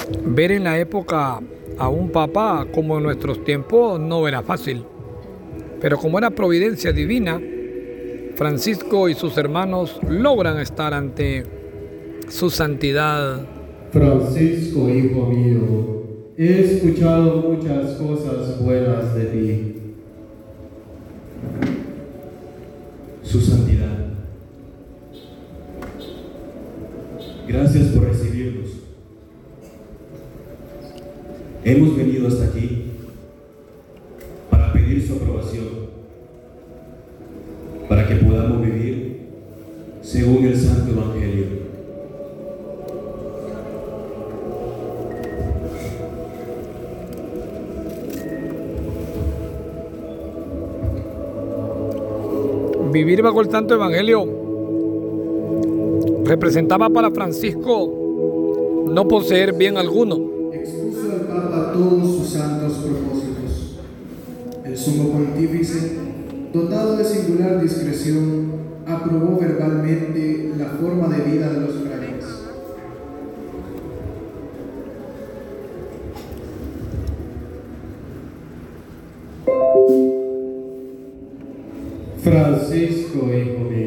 Ver en la época a un papa como en nuestros tiempos no era fácil, pero como era providencia divina, Francisco y sus hermanos logran estar ante su santidad. Francisco, hijo mío, he escuchado muchas cosas buenas de ti. Su santidad, gracias por recibirnos. Hemos venido hasta aquí para pedir su aprobación, para que podamos vivir según el Santo Evangelio. Vivir bajo el Santo Evangelio representaba para Francisco no poseer bien alguno. Expuso al Papa todos sus santos propósitos. El sumo pontífice, dotado de singular discreción, aprobó verbalmente la forma de vida de los frailes. Francisco, hijo mío.